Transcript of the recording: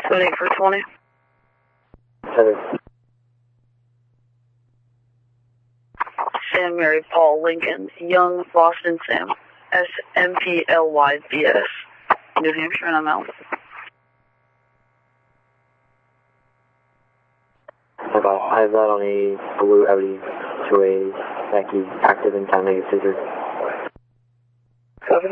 Setting for 20. Heather. Sam Mary Paul Lincoln, Young Boston Sam, SMPLYBS, New Hampshire, and I'm out. I have that on a blue Audi to a Mackie active in town negative scissor.